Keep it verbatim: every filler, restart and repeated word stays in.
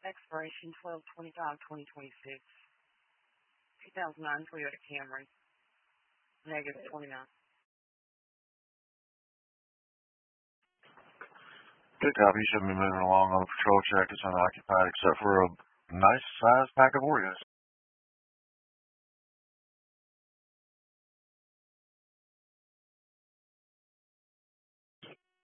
Expiration twelve twenty-five twenty twenty-six. two thousand nine Toyota Camry. Negative twenty-nine. Good copy. You should be moving along on the patrol check. It's unoccupied except for a nice sized pack of Oreos.